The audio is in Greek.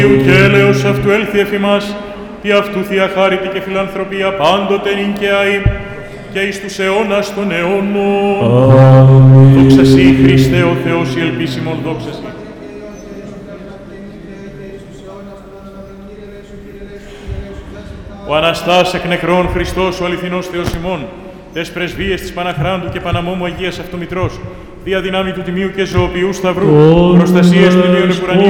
Και έλεος αυτού έλθει εφ' ημάς, τι αυτού θεία χάρητη και φιλανθρωπία πάντοτε νυν και αεί, και εις τους αιώνας των αιώνων. Αμήν. Δόξα Σοι, Χριστέ ο Θεός, η ελπίσιμον, δόξα Σοι. Ο Αναστάς εκ νεκρών Χριστός, ο αληθινός Θεός ημών, τες πρεσβείες της Παναχράντου και Παναμόμου Αγίας Αυτομητρός, δια δυνάμει του Τιμίου και Ζωοποιού Σταυρού, προστασίες του Τιμίου Επουρανίου